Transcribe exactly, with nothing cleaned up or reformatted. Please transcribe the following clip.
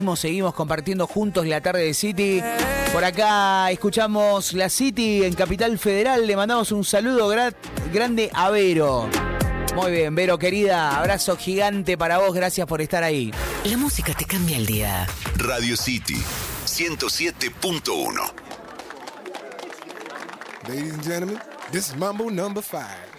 Seguimos compartiendo juntos la tarde de City. Por acá escuchamos la City en Capital Federal. Le mandamos un saludo gra- grande a Vero. Muy bien, Vero querida, abrazo gigante para vos, gracias por estar ahí. La música te cambia el día. Radio City ciento siete punto uno. Ladies and gentlemen, this is Mambo number five.